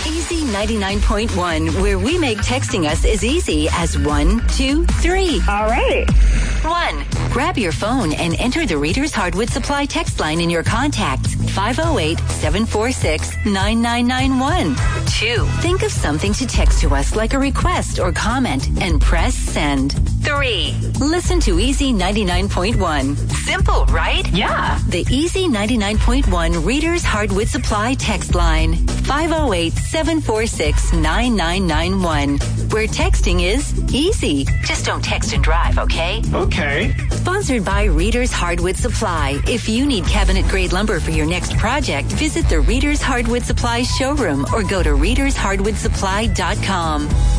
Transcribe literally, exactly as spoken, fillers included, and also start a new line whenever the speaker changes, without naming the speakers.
Easy ninety-nine point one, where we make texting us as easy as one, two, three.
All right.
One. Grab your phone and enter the Reader's Hardwood Supply text line in your contacts. five oh eight, seven four six, nine nine nine one. Two. Think of something to text to us like a request or comment and press send. Three. Listen to Easy ninety-nine point one. Simple, right?
Yeah.
The Easy ninety-nine point one Reader's Hardwood Supply text line. five oh eight, seven four six, nine nine nine one. Where texting is easy. Just don't text and drive, okay?
Okay.
Sponsored by Reader's Hardwood Supply. If you need cabinet-grade lumber for your next project, visit the Reader's Hardwood Supply showroom or go to readers hardwood supply dot com.